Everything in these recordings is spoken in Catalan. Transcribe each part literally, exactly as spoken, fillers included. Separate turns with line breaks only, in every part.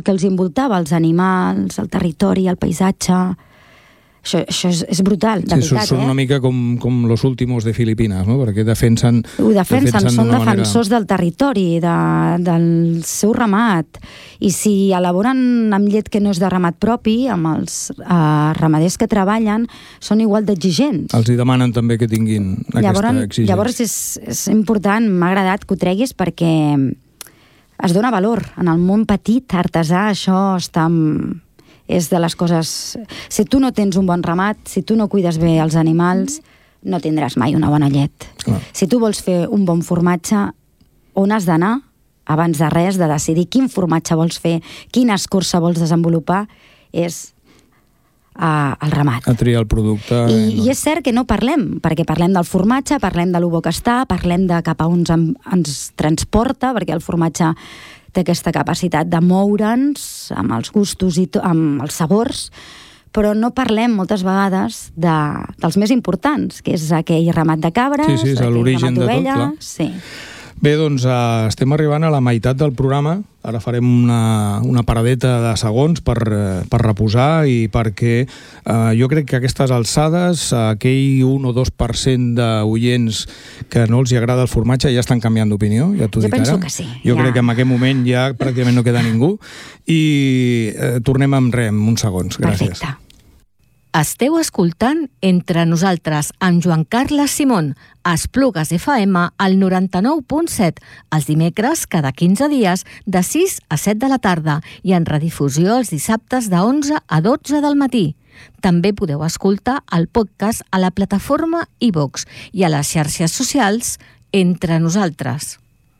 el que els envoltava, els animals, el territori, el paisatge. Això, això és, és brutal, de
sí,
veritat,
són
eh?
una mica com, com los últimos de Filipines, no? Perquè defensen...
Ho defensen,
defensen
són
d'una
defensors
manera...
del territori, de, del seu ramat. I si elaboren amb llet que no és de ramat propi, amb els eh, ramaders que treballen, són igual d'exigents.
Els hi demanen també que tinguin aquesta
llavors,
exigència.
Llavors és, és important, m'ha agradat que ho treguis perquè es dona valor. En el món petit, artesà, això està... és de les coses... Si tu no tens un bon ramat, si tu no cuides bé els animals, no tindràs mai una bona llet.
Clar.
Si tu vols fer un bon formatge, on has d'anar, abans de res, de decidir quin formatge vols fer, quina escorça vols desenvolupar, és uh, el ramat.
A triar el producte...
I,
no.
I és cert que no parlem, perquè parlem del formatge, parlem de lo bo que està, parlem de cap a on ens, ens transporta, perquè el formatge té aquesta capacitat de moure'ns amb els gustos i to, amb els sabors, però no parlem moltes vegades de, dels més importants, que és aquell ramat de cabres,
sí, sí, és
aquell
l'origen
ramat
de tot,
d'ovella...
clar.
Sí.
Bé, doncs uh, estem arribant a la meitat del programa. Ara farem una, una paradeta de segons per, uh, per reposar i perquè uh, jo crec que a aquestes alçades uh, aquell un o dos per cent d'oients que no els hi agrada el formatge ja estan canviant d'opinió, ja t'ho
Jo
dic
penso
ara.
que sí.
Jo
ja.
crec que en aquest moment ja pràcticament no queda ningú i uh, tornem amb res, en uns segons. Gràcies.
Perfecte.
Esteu escoltant Entre Nosaltres amb Joan Carles Simón, a Esplugues F M al noranta-nou punt set, els dimecres cada quinze dies de sis a set de la tarda i en redifusió els dissabtes de onze a dotze del matí. També podeu escoltar el podcast a la plataforma iVox i a les xarxes socials Entre Nosaltres.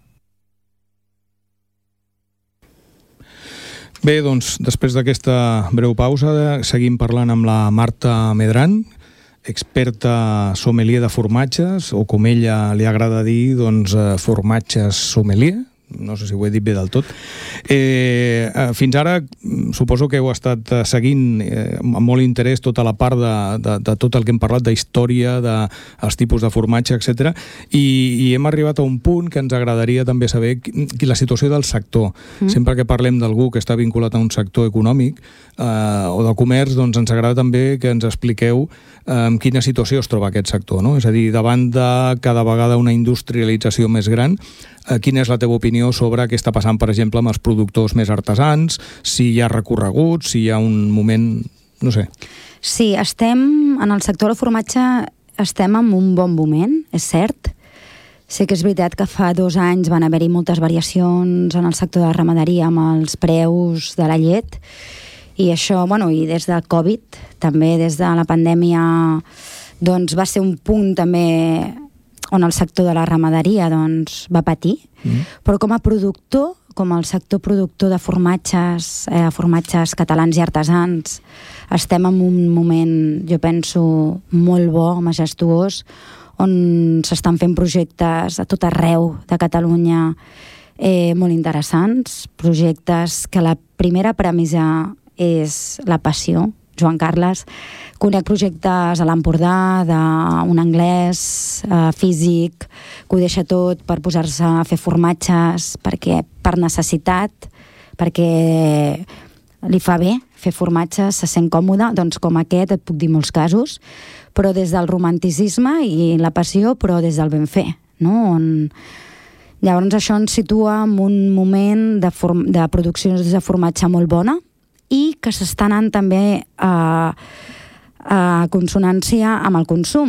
Bé, doncs, després d'aquesta breu pausa, seguim parlant amb la Marta Medran, experta sommelier de formatges, o com ella li agrada dir, doncs, formatges sommelier. No sé si ho he dit bé del tot. Eh, fins ara suposo que heu estat seguint eh, amb molt interès tota la part de, de, de tot el que hem parlat d'història, dels tipus de formatge, etcètera. I, i hem arribat a un punt que ens agradaria també saber qui, la situació del sector. Mm. Sempre que parlem d'algú que està vinculat a un sector econòmic eh, o de comerç, doncs ens agrada també que ens expliqueu eh, en quina situació es troba aquest sector, no? És a dir, davant de cada vegada una industrialització més gran, eh, quina és la teva opinió sobre què està passant, per exemple, amb els productors més artesans, si hi ha recorregut, si hi ha un moment... no sé.
Sí, estem, en el sector del formatge, estem en un bon moment, és cert. Sé que és veritat que fa dos anys van haver-hi moltes variacions en el sector de la ramaderia amb els preus de la llet, i això, bueno, i des del Covid, també des de la pandèmia, doncs va ser un punt també on el sector de la ramaderia doncs, va patir, mm. però com a productor, com el sector productor de formatges, eh, formatges catalans i artesans, estem en un moment, jo penso, molt bo, majestuós, on s'estan fent projectes a tot arreu de Catalunya eh, molt interessants, projectes que la primera premissa és la passió. Joan Carles, conec projectes a l'Empordà d'un anglès eh, físic que ho deixa tot per posar-se a fer formatges perquè per necessitat, perquè li fa bé fer formatges, se sent còmode, doncs com aquest et puc dir molts casos, però des del romanticisme i la passió, però des del ben fer, no? On... Llavors això ens situa en un moment de, form... de produccions de formatge molt bona i que s'està anant també a, a consonància amb el consum.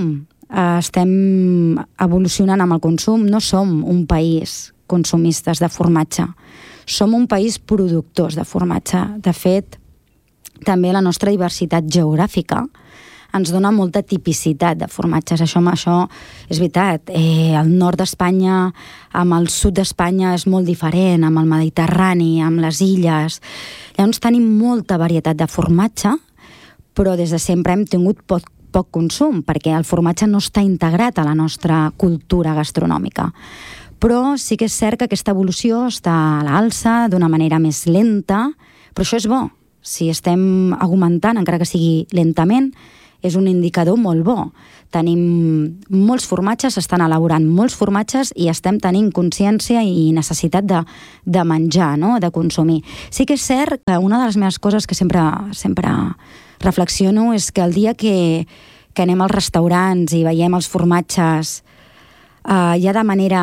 Estem evolucionant amb el consum, no som un país consumistes de formatge, som un país productors de formatge. De fet, també la nostra diversitat geogràfica ens dona molta tipicitat de formatges. Això, això és veritat. Eh, el nord d'Espanya amb el sud d'Espanya és molt diferent, amb el Mediterrani, amb les illes. Llavors tenim molta varietat de formatge, però des de sempre hem tingut poc, poc consum, perquè el formatge no està integrat a la nostra cultura gastronòmica. Però sí que és cert que aquesta evolució està a l'alça, d'una manera més lenta, però això és bo. Si estem augmentant, encara que sigui lentament, és un indicador molt bo. Tenim molts formatges, s'estan elaborant molts formatges i estem tenint consciència i necessitat de, de menjar, no? De consumir. Sí que és cert que una de les meves coses que sempre, sempre reflexiono és que el dia que, que anem als restaurants i veiem els formatges eh, ja de manera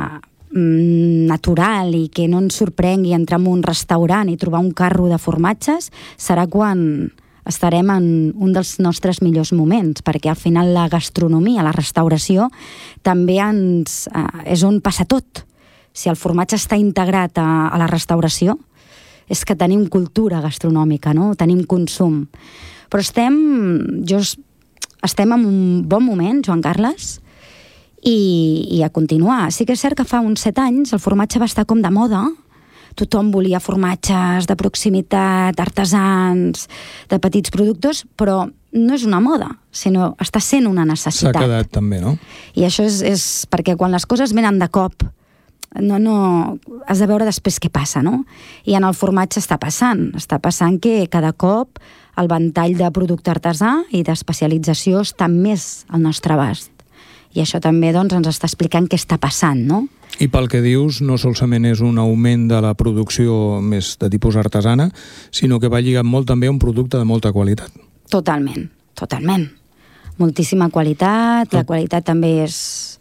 mm, natural i que no ens sorprengui entrar en un restaurant i trobar un carro de formatges, serà quan estarem en un dels nostres millors moments, perquè al final la gastronomia, la restauració, també ens, eh, és on passa tot. Si el formatge està integrat a, a la restauració, és que tenim cultura gastronòmica, no? Tenim consum. Però estem, jo, estem en un bon moment, Joan Carles, i, i a continuar. Sí que és cert que fa uns set anys el formatge va estar com de moda, tothom volia formatges de proximitat, artesans, de petits productors, però no és una moda, sinó està sent una necessitat.
S'ha quedat també, no?
I això és, és perquè quan les coses venen de cop, no, no, has de veure després què passa, no? I en el formatge està passant, està passant que cada cop el ventall de producte artesà i d'especialització està més al nostre abast. I això també doncs, ens està explicant què està passant, no?
I pel que dius, no solament és un augment de la producció més de tipus artesana, sinó que va lligat molt també a un producte de molta qualitat.
Totalment, totalment. Moltíssima qualitat, la qualitat també és,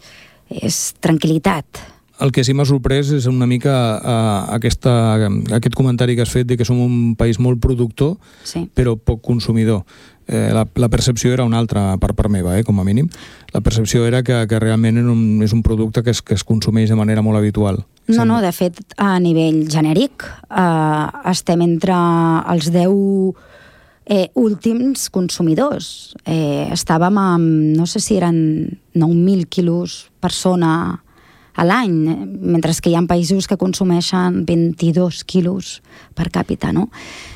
és tranquil·litat.
El que sí m'ha sorprès és una mica uh, aquesta, aquest comentari que has fet de que som un país molt productor,
sí, però
poc consumidor. Eh, la, la percepció era una altra per part meva, eh, com a mínim. La percepció era que, que realment és un, és un producte que es, que es consumeix de manera molt habitual.
No, Sembla... no, de fet, a nivell genèric, eh, estem entre els deu eh, últims consumidors. Eh, estàvem amb, no sé si eren nou mil quilos persona a l'any, mentre que hi ha països que consumeixen vint-i-dos quilos per càpita, no?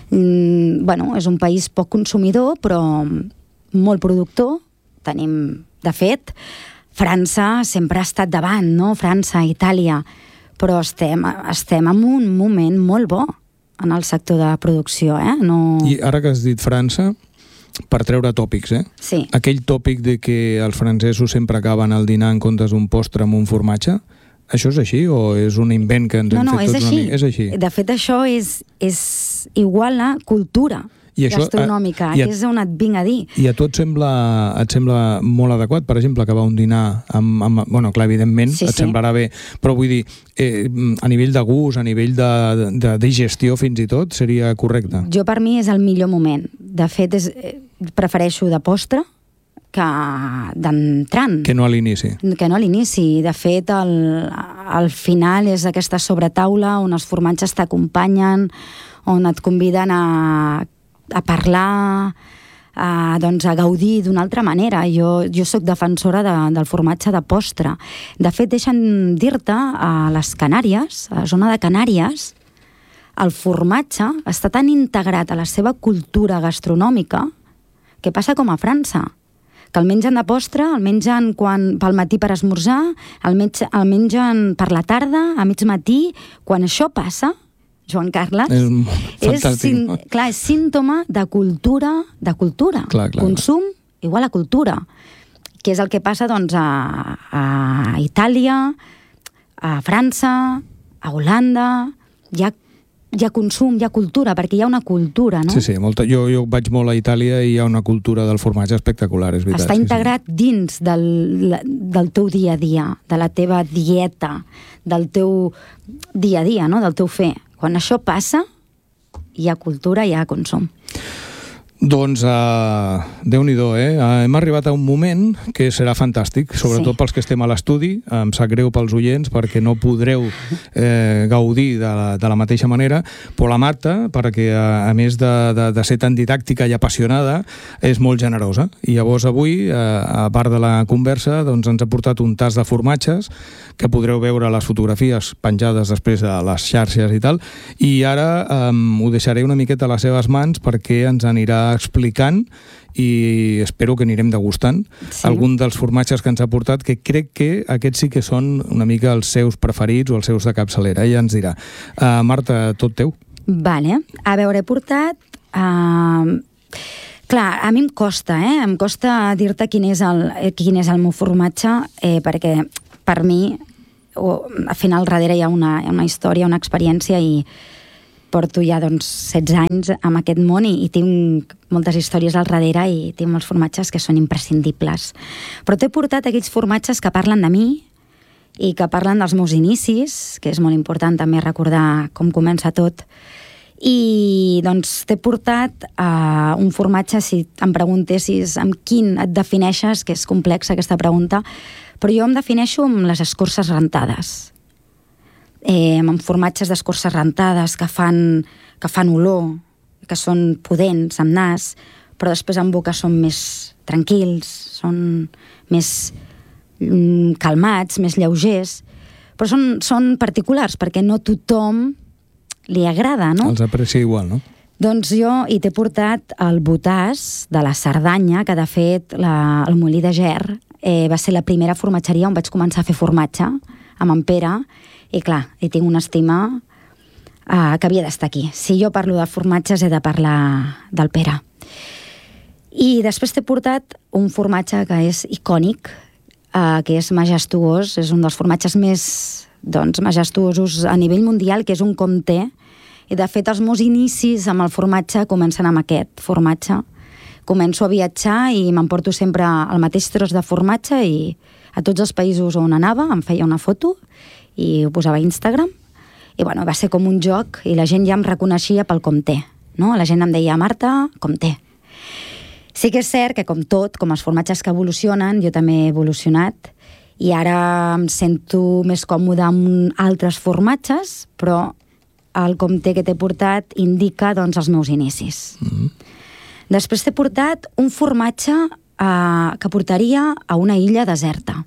Mm, bueno, és un país poc consumidor, però molt productor. Tenim, de fet, França sempre ha estat davant, no? França, Itàlia, però estem, estem en un moment molt bo en el sector de producció, eh? No...
I ara que has dit França, per treure tòpics, eh?
Sí.
Aquell tòpic de que els francesos sempre acaben el dinar en comptes d'un postre amb un formatge, això és així o és un invent que ens
no,
hem
no,
fet tots una mica?
És així. De fet, això és, és igual a cultura I això, gastronòmica, a, que és on et vinc a dir.
I a tu et sembla, et sembla molt adequat, per exemple, acabar un dinar amb... amb bueno, clar, evidentment, sí, et sí. semblarà bé, però vull dir, eh, a nivell de gust, a nivell de, de digestió fins i tot, seria correcte?
Jo, per mi, és el millor moment. De fet, és, prefereixo de postre que d'entrant.
Que no a l'inici.
Que no a l'inici. De fet, el, al final és aquesta sobretaula on els formatges t'acompanyen, on et conviden a, a parlar, a, doncs, a gaudir d'una altra manera. Jo, jo sóc defensora de, del formatge de postre. De fet, deixen dir-te, a les Canàries, a la zona de Canàries, el formatge està tan integrat a la seva cultura gastronòmica que passa com a França, que el mengen de postre, el mengen quan, pel matí per esmorzar, el, menja, el mengen per la tarda, a mig matí. Quan això passa, Joan Carles,
és,
és, sin, clar, és símptoma de cultura, de cultura.
Clar, clar,
Consum igual a cultura, que és el que passa doncs, a, a Itàlia, a França, a Holanda. Hi ha hi ha consum, hi ha cultura, perquè hi ha una cultura, no?
Sí, sí, molta. Jo, jo vaig molt a Itàlia i hi ha una cultura del formatge espectacular, és veritat.
Està
sí,
integrat
sí.
dins del, del teu dia a dia, de la teva dieta, del teu dia a dia, no? Del teu fer. Quan això passa, hi ha cultura, hi ha consum.
Doncs, uh, Déu-n'hi-do, eh? Uh, hem arribat a un moment que serà fantàstic, sobretot sí. pels que estem a l'estudi. Em sap greu pels oients perquè no podreu eh, gaudir de la, de la mateixa manera, però la Marta, perquè a, a més de, de, de ser tan didàctica i apassionada, és molt generosa. I llavors avui, eh, a part de la conversa, doncs ens ha portat un tas de formatges que podreu veure les fotografies penjades després a les xarxes i tal, i ara eh, ho deixaré una miqueta a les seves mans perquè ens anirà explicant i espero que anirem degustant sí. algun dels formatges que ens ha portat, que crec que aquests sí que són una mica els seus preferits o els seus de capçalera, ella ens dirà. Uh, Marta, tot teu.
Vale. A veure, he portat uh, Clar, a mi em costa, eh? Em costa dir-te quin és el, quin és el meu formatge, eh, perquè per mi, o, al final, darrere hi ha una, una història, una experiència, i porto ja, doncs, setze anys amb aquest món i, i tinc moltes històries al darrere i tinc molts formatges que són imprescindibles. Però t'he portat aquells formatges que parlen de mi i que parlen dels meus inicis, que és molt important també recordar com comença tot. I doncs t'he portat uh, un formatge, si em preguntessis amb quin et defineixes, que és complexa aquesta pregunta, però jo em defineixo amb les escorces rentades. Eh, amb formatges d'escorces rentades que fan, que fan olor, que són pudents amb nas, però després en boca són més tranquils, són més mm, calmats, més lleugers, però són, són particulars perquè no tothom li agrada, no?
Els aprecia igual, no?
Doncs jo hi t'he portat el Botàs de la Cerdanya, que de fet la, el Molí de Ger eh, va ser la primera formatgeria on vaig començar a fer formatge, amb en Pere, i clar, hi tinc una estima eh, que havia d'estar aquí. Si jo parlo de formatges he de parlar del Pere. I després t'he portat un formatge que és icònic, eh, que és majestuós, és un dels formatges més doncs, majestuosos a nivell mundial, que és un Comté, i de fet els meus inicis amb el formatge comencen amb aquest formatge. Començo a viatjar i m'emporto sempre el mateix tros de formatge i a tots els països on anava em feia una foto i ho posava a Instagram i bueno, va ser com un joc i la gent ja em reconeixia pel Comté, no? La gent em deia Marta, Comté. Sí que és cert que com tot, com els formatges que evolucionen, jo també he evolucionat i ara em sento més còmode amb altres formatges, però el Comté que t'he portat indica doncs, els meus inicis. Mm-hmm. Després t'he portat un formatge eh, que portaria a una illa deserta.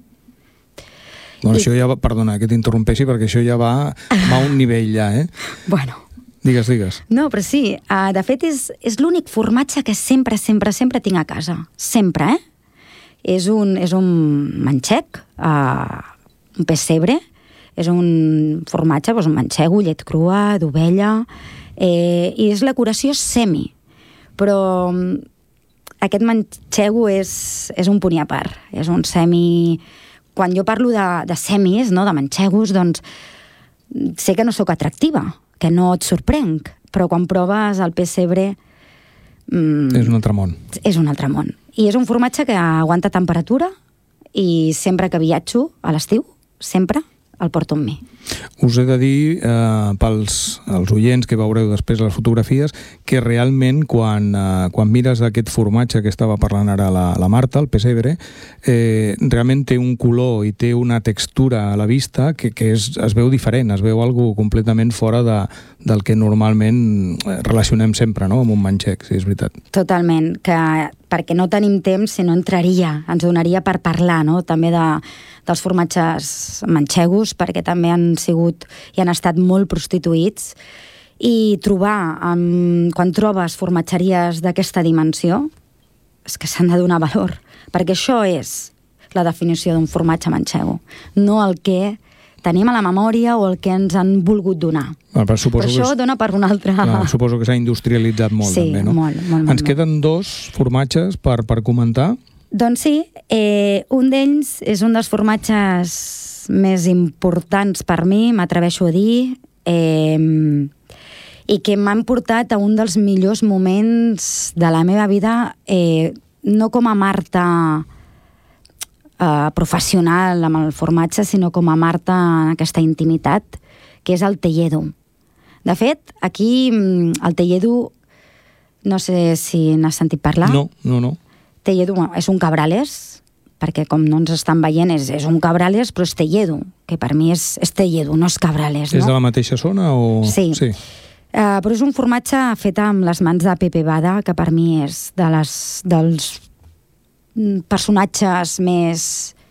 Bueno,
I...
això ja va, perdona que t'interrompeixi, perquè això ja va, va a un nivell ja, eh?
Bueno...
Digues, digues.
No, però sí, uh, de fet és, és l'únic formatge que sempre, sempre, sempre tinc a casa. Sempre, eh? És un, és un manxec, uh, un pessebre, és un formatge, doncs un manxego, llet crua, d'ovella, eh, i és la curació semi. Però um, aquest manxego és, és un punt i a part, és un semi... Quan jo parlo de, de semis, no, de manxegos, doncs sé que no sóc atractiva, que no et sorprenc, però quan proves el pessebre...
Mm, és un altre món.
És un altre món. I és un formatge que aguanta temperatura i sempre que viatjo a l'estiu, sempre el porto amb mi.
Us he de dir, eh, pels els oients que veureu després les fotografies, que realment quan, eh, quan mires aquest formatge que estava parlant ara la, la Marta, el pessebre, eh, realment té un color i té una textura a la vista que, que és, es veu diferent, es veu algo completament fora de, del que normalment relacionem sempre, no?, amb un manxec, si és veritat.
Totalment, que perquè no tenim temps, si no entraria, ens donaria per parlar, no?, també de, dels formatges manxegos, perquè també han sigut i han estat molt prostituïts, i trobar, um, quan trobes formatgeries d'aquesta dimensió, és que s'han de donar valor, perquè això és la definició d'un formatge manxego, no el que tenim a la memòria o el que ens han volgut donar.
Ah, però
però això és... dona per un altre...
Clar, suposo que s'ha industrialitzat molt,
sí,
també, no?
molt, molt, molt.
Ens queden dos formatges per, per comentar.
Doncs sí, eh, un d'ells és un dels formatges més importants per mi, m'atreveixo a dir, eh, i que m'han portat a un dels millors moments de la meva vida, eh, no com a Marta eh, professional amb el formatge, sinó com a Marta en aquesta intimitat, que és el telledo. De fet, aquí el telledo, no sé si n'has sentit parlar.
No, no, no.
Telledo, bueno, és un cabrales, perquè com no ens estan veient és, és un cabrales, però és telledo, que per mi és, és telledo, no és cabrales.
És
no?
de la mateixa zona? O...
Sí, sí. Uh, però és un formatge fet amb les mans de Pepe Bada, que per mi és de les, dels personatges més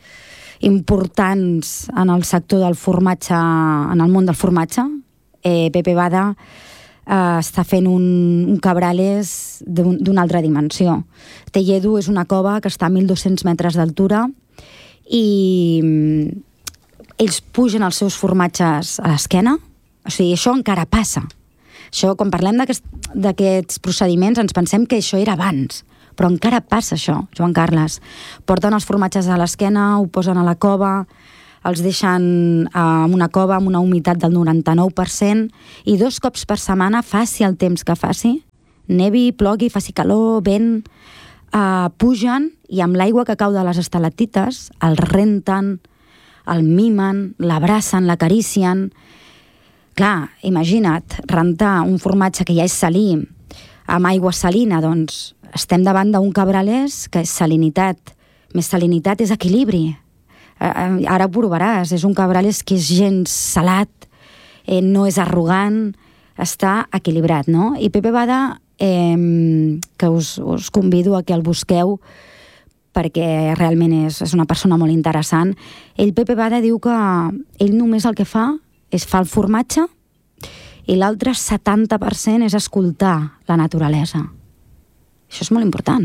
importants en el sector del formatge, en el món del formatge. Eh, Pepe Bada Uh, està fent un, un cabrales d'una altra dimensió. Telledo és una cova que està a mil dos-cents metres d'altura i um, ells pugen els seus formatges a l'esquena. O sigui, això encara passa. Això, quan parlem d'aquests procediments, ens pensem que això era abans. Però encara passa això, Joan Carles. Porten els formatges a l'esquena, ho posen a la cova, els deixen en una cova amb una humitat del noranta-nou per cent i dos cops per setmana, faci el temps que faci, nevi, plogui, faci calor, vent, eh, pugen i amb l'aigua que cau de les estalactites el renten, el mimen, l'abracen, l'acaricien. Clar, imagina't, rentar un formatge que ja és salí amb aigua salina, doncs estem davant d'un cabralès que és salinitat. Més salinitat és equilibri. Eh, ara ho provaràs, és un cabralès que és gens salat, eh, no és arrogant, està equilibrat, no? I Pepe Bada, eh, que us, us convido a que el busqueu, perquè realment és, és una persona molt interessant. Ell, Pepe Bada, diu que ell només el que fa és fa el formatge i l'altre setanta per cent és escoltar la naturalesa. Això és molt important.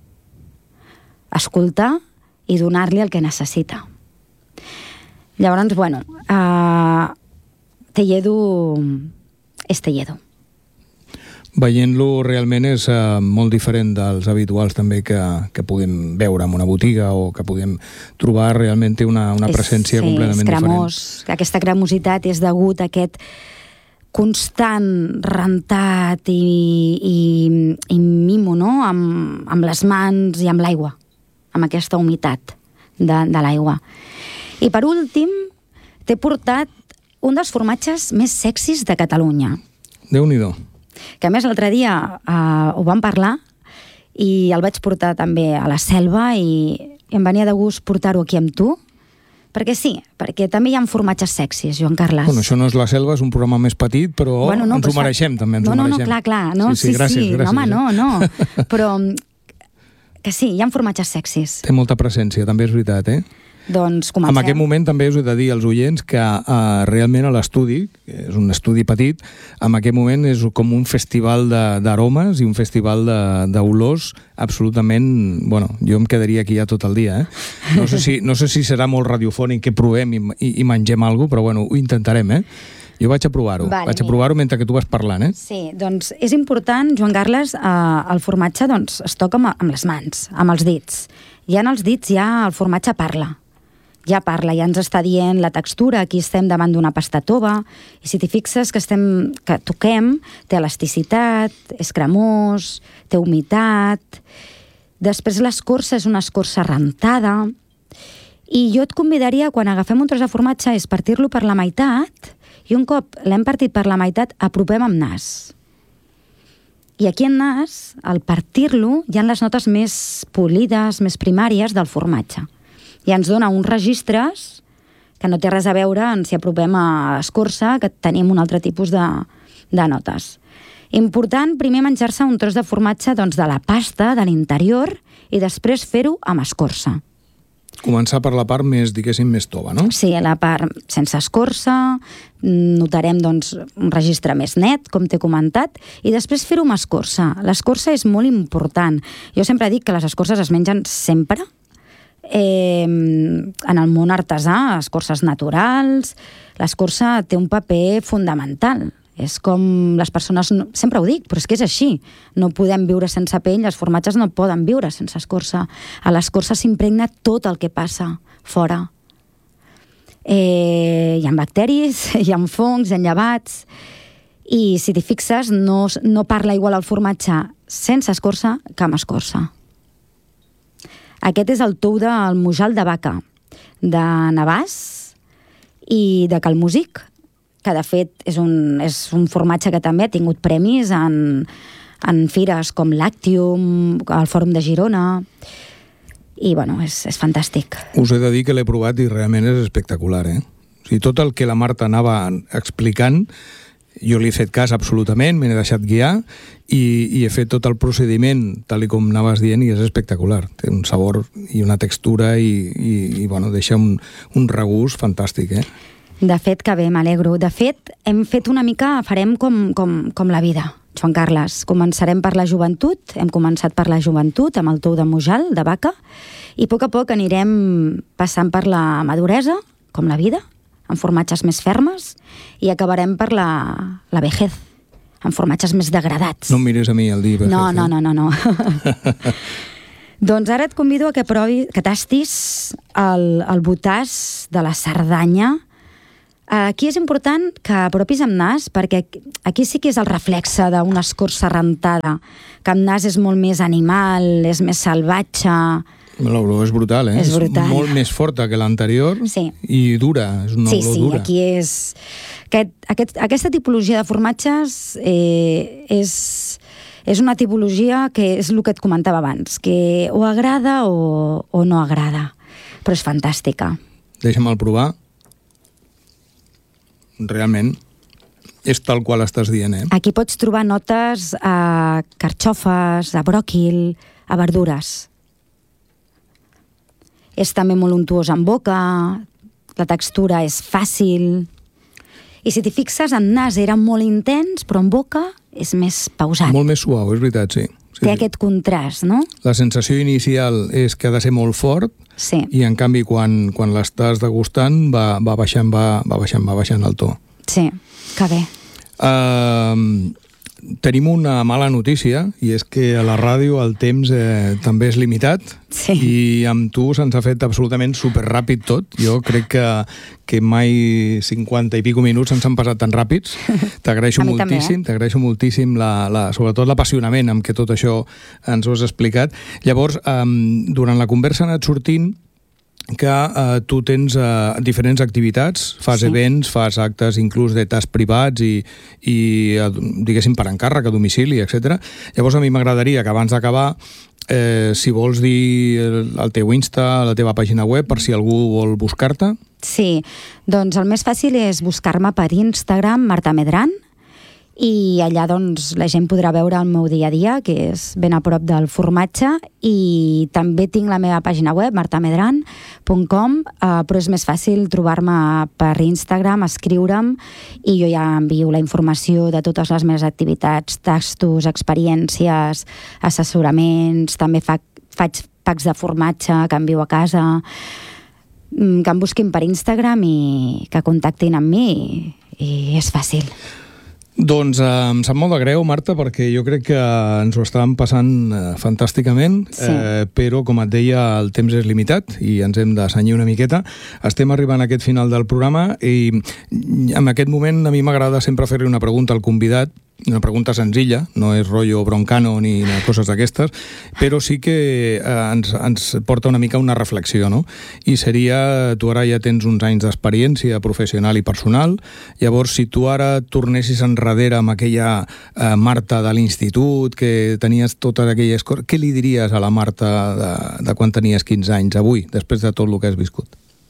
Escoltar i donar-li el que necessita. Llavors, bueno, uh, Telledo és Telledo.
Veient-lo realment és uh, molt diferent dels habituals també que, que podem veure en una botiga o que podem trobar. Realment té una, una presència és, sí, completament diferent. És cremós.
Diferent. Aquesta cremositat és degut a aquest constant rentat i, i, i mimo, no? Amb, amb les mans i amb l'aigua, amb aquesta humitat de, de l'aigua. I per últim, t'he portat un dels formatges més sexis de Catalunya.
Déu-n'hi-do.
Que a més l'altre dia uh, ho vam parlar i el vaig portar també a la Selva i, i em venia de gust portar-ho aquí amb tu, perquè sí, perquè també hi ha formatges sexis, Joan Carles.
Bueno, això no és La Selva, és un programa més petit, però bueno, no, ens ho mereixem, també ens
no,
ho
no,
mereixem.
No, clar, clar. No?
Sí, sí,
sí,
gràcies,
sí.
gràcies.
No, home, no, no. Però que sí, hi ha formatges sexis.
Té molta presència, també és veritat, eh?
Doncs comencem.
En aquest moment també us he de dir als oients que uh, realment a l'estudi, que és un estudi petit, en aquest moment és com un festival d'aromes i un festival d'olors absolutament... Bueno, jo em quedaria aquí ja tot el dia, eh? No sé si, no sé si serà molt radiofònic que provem i, i, i mengem alguna cosa, però bueno, ho intentarem, eh? Jo vaig a provar-ho, vale, vaig a provar-ho mentre que tu vas parlant, eh?
Sí, doncs és important, Joan Carles, eh, el formatge doncs, es toca amb, amb les mans, amb els dits. Ja en els dits ja el formatge parla. Ja parla, ja ens està dient la textura, aquí estem davant d'una pasta tova, i si t'hi fixes que, estem, que toquem, té elasticitat, és cremós, té humitat, després l'escorça és una escorça rentada, i jo et convidaria, quan agafem un tros de formatge, és partir-lo per la meitat, i un cop l'hem partit per la meitat, apropem amb nas. I aquí en nas, al partir-lo, hi ha les notes més polides, més primàries del formatge. I ens dona uns registres que no té res a veure en si apropem a escorça, que tenim un altre tipus de, de notes. Important, primer menjar-se un tros de formatge doncs, de la pasta, de l'interior, i després fer-ho amb escorça.
Començar per la part més, diguéssim, més tova, no?
Sí, la part sense escorça, notarem doncs, un registre més net, com t'he comentat, i després fer-ho amb escorça. L'escorça és molt important. Jo sempre dic que les escorces es mengen sempre, Eh, en el món artesà, escorces naturals, l'escorça té un paper fundamental. És com les persones, sempre ho dic, però és que és així. No podem viure sense pell, els formatges no poden viure sense escorça. A l'escorça s'impregna tot el que passa fora. Eh, hi ha bacteris, hi ha fongs, hi ha llevats, i si t'hi fixes, no, no parla igual el formatge sense escorça que amb escorça. Aquest és el tou del Mujal de Vaca, de Navàs i de Calmúsic, que de fet és un, és un formatge que també ha tingut premis en, en fires com l'Actium, el Fòrum de Girona, i bueno, és, és fantàstic.
Us he de dir que l'he provat i realment és espectacular, eh? O sigui, tot el que la Marta anava explicant, jo li he fet cas absolutament, m'he deixat guiar i, i he fet tot el procediment tal i com anaves dient i és espectacular. Té un sabor i una textura i, i, i bueno, deixa un, un regust fantàstic, eh?
De fet, que bé, m'alegro. De fet, hem fet una mica, farem com, com, com la vida, Joan Carles. Començarem per la joventut, hem començat per la joventut amb el tou de Mujal, de Vaca, i a poc a poc anirem passant per la maduresa, com la vida, amb formatges més fermes, i acabarem per la, la vejez, amb formatges més degradats.
No em mires a mi el dir.
No, no, no, no, no. Doncs ara et convido a que provi, que tastis el, el botàs de la Cerdanya. Aquí és important que apropis amb nas, perquè aquí sí que és el reflexe d'una escorça rentada, que amb nas és molt més animal, és més salvatge.
L'olor és brutal, eh?
És brutal.
És molt més forta que l'anterior, sí. I dura, és una
sí,
olor
sí,
dura.
Sí, sí, aquí és... Aquest, aquest, aquesta tipologia de formatges eh, és, és una tipologia que és el que et comentava abans, que o agrada o, o no agrada, però és fantàstica.
Deixa'm el provar. Realment és tal qual estàs dient, eh?
Aquí pots trobar notes a carxofes, a bròquil, a verdures. És també molt untuós en boca, la textura és fàcil. I si t'hi fixes, en nas era molt intens, però en boca és més pausat.
Molt més suau, és veritat, sí. sí
Té
sí.
aquest contrast, no?
La sensació inicial és que ha de ser molt fort,
sí.
I en canvi quan, quan l'estàs degustant va, va baixant, va, va baixant, va baixant el to.
Sí, que bé.
Uh, tenim una mala notícia, i és que a la ràdio el temps eh, també és limitat,
sí.
I amb tu se'ns ha fet absolutament superràpid tot. Jo crec que, que mai cinquanta i pico minuts ens han passat tan ràpids. T'agraeixo moltíssim, eh? t'agraeixo moltíssim la, la, sobretot l'apassionament amb què tot això ens ho has explicat. Llavors, um, durant la conversa ha anat sortint que eh, tu tens eh, diferents activitats, fas sí. events, fas actes inclús de tasks privats i, i eh, diguéssim per encàrrec, a domicili, etcètera. Llavors a mi m'agradaria que abans d'acabar eh, si vols dir el, el teu Insta, la teva pàgina web, per si algú vol buscar-te.
Sí, doncs el més fàcil és buscar-me per Instagram, Marta Medran, i allà doncs la gent podrà veure el meu dia a dia, que és ben a prop del formatge, i també tinc la meva pàgina web, marta medran punt com, eh, però és més fàcil trobar-me per Instagram, escriure'm, i jo ja envio la informació de totes les meves activitats, tastos, experiències, assessoraments, també fa, faig packs de formatge que envio a casa, que em busquin per Instagram i que contactin amb mi, i, i és fàcil.
Doncs eh, em sap molt de greu, Marta, perquè jo crec que ens ho estàvem passant eh, fantàsticament, sí. eh, però, com et deia, el temps és limitat i ens hem de cenyir una miqueta. Estem arribant a aquest final del programa i en aquest moment a mi m'agrada sempre fer-li una pregunta al convidat, una pregunta senzilla, no és rotllo broncano ni coses d'aquestes, però sí que eh, ens, ens porta una mica una reflexió, no? I seria, tu ara ja tens uns anys d'experiència professional i personal, llavors si tu ara tornessis enrere amb aquella eh, Marta de l'institut, que tenies totes aquelles coses, què li diries a la Marta de, de quan tenies quinze anys, avui, després de tot el que has viscut?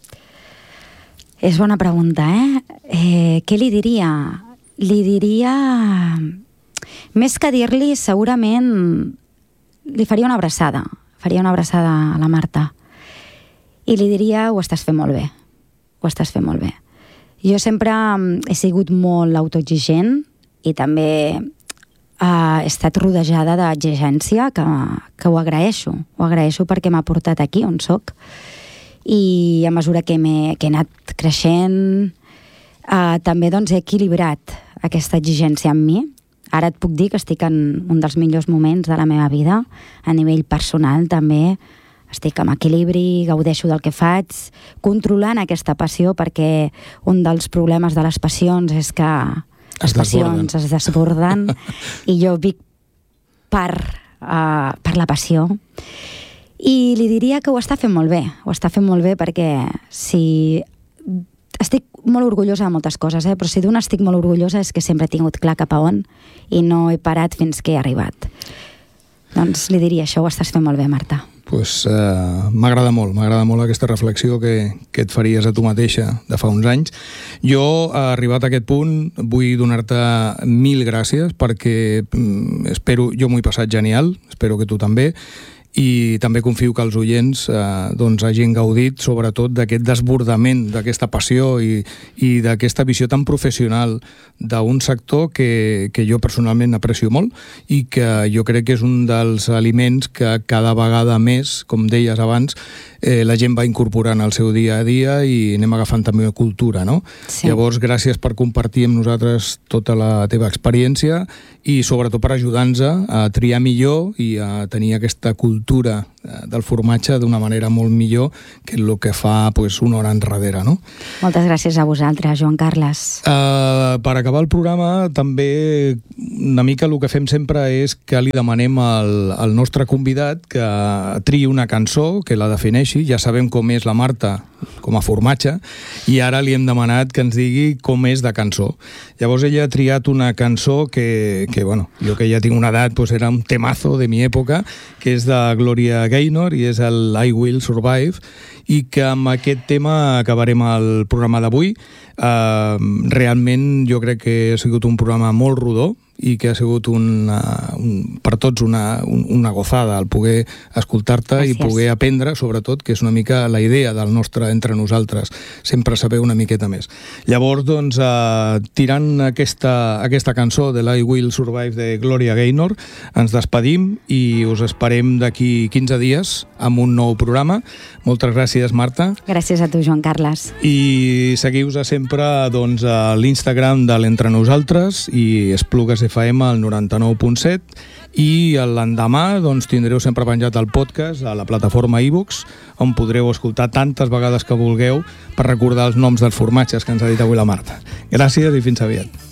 És bona pregunta, eh? eh què li diria? Li diria... Més que dir-li, segurament li faria una abraçada. Faria una abraçada a la Marta. I li diria, ho estàs fent molt bé. Ho estàs fent molt bé. Jo sempre he sigut molt autoexigent i també eh, he estat rodejada d'exigència, que, que ho agraeixo. Ho agraeixo perquè m'ha portat aquí on soc. I a mesura que, que he anat creixent, eh, també doncs, he equilibrat aquesta exigència amb mi. Ara et puc dir que estic en un dels millors moments de la meva vida, a nivell personal també. Estic amb equilibri, gaudeixo del que faig, controlant aquesta passió, perquè un dels problemes de les passions és que les passions es desborden i jo vic per, uh, per la passió. I li diria que ho està fent molt bé, ho està fent molt bé perquè si... Estic molt orgullosa de moltes coses, eh? Però si d'una estic molt orgullosa és que sempre he tingut clar cap a on i no he parat fins que he arribat. Doncs li diria això, ho estàs fent molt bé, Marta.
Pues, uh, m'agrada molt, m'agrada molt aquesta reflexió que, que et faries a tu mateixa de fa uns anys. Jo, arribat a aquest punt, vull donar-te mil gràcies perquè mm, espero, jo m'ho he passat genial, espero que tu també, i també confio que els oients eh, doncs hagin gaudit sobretot d'aquest desbordament, d'aquesta passió i, i d'aquesta visió tan professional d'un sector que, que jo personalment aprecio molt i que jo crec que és un dels aliments que cada vegada més, com deies abans, eh, la gent va incorporant al seu dia a dia i anem agafant també cultura, no? Sí. Llavors, gràcies per compartir amb nosaltres tota la teva experiència i sobretot per ajudar-nos a triar millor i a tenir aquesta cultura del formatge d'una manera molt millor que el que fa pues, una hora enrere, no?
Moltes gràcies a vosaltres, Joan Carles.
Uh, per acabar el programa, també una mica el que fem sempre és que li demanem al, al nostre convidat que triï una cançó, que la defineixi. Ja sabem com és la Marta com a formatge i ara li hem demanat que ens digui com és de cançó. Llavors ella ha triat una cançó que, que bueno, jo que ja tinc una edat, pues era un temazo de mi època, que és de Gloria Gaynor i és el I Will Survive, i que amb aquest tema acabarem el programa d'avui. Uh, realment jo crec que ha sigut un programa molt rodó i que ha sigut una, un, per tots una, un, una gozada el poder escoltar-te i poder aprendre, sobretot, que és una mica la idea del nostre entre nosaltres, sempre saber una miqueta més. Llavors, doncs, uh, tirant aquesta, aquesta cançó de l'I Will Survive de Gloria Gaynor, ens despedim i us esperem d'aquí quinze dies amb un nou programa. Moltes gràcies, Marta.
Gràcies a tu, Joan Carles.
I seguiu-nos sempre doncs, a l'Instagram de l'Entre Nosaltres i Esplugues F M al noranta-nou punt set i l'endemà doncs, tindreu sempre penjat el podcast a la plataforma iVoox on podreu escoltar tantes vegades que vulgueu per recordar els noms dels formatges que ens ha dit avui la Marta. Gràcies i fins aviat.